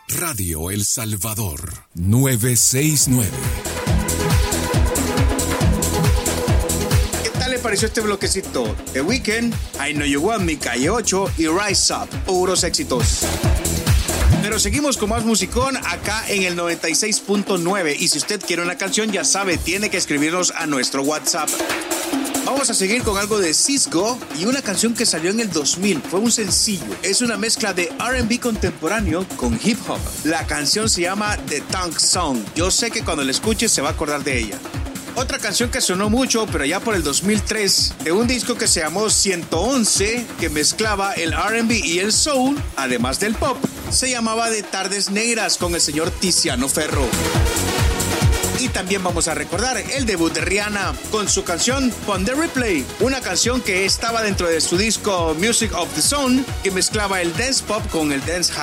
Radio El Salvador, 969. ¿Qué tal le pareció este bloquecito? The Weeknd, I Know You Want Me, Calle 8 y Rise Up, puros éxitos. Pero seguimos con más musicón acá en el 96.9 y si usted quiere una canción ya sabe, tiene que escribirnos a nuestro WhatsApp. Vamos a seguir con algo de Sisqó y una canción que salió en el 2000, fue un sencillo. Es una mezcla de R&B contemporáneo con hip hop. La canción se llama The Tank Song. Yo sé que cuando la escuche se va a acordar de ella. Otra canción que sonó mucho, pero ya por el 2003, de un disco que se llamó 111, que mezclaba el R&B y el soul, además del pop, se llamaba De Tardes Negras con el señor Tiziano Ferro. Y también vamos a recordar el debut de Rihanna con su canción Pon the Replay, una canción que estaba dentro de su disco Music of the Zone, que mezclaba el dance pop con el dance house.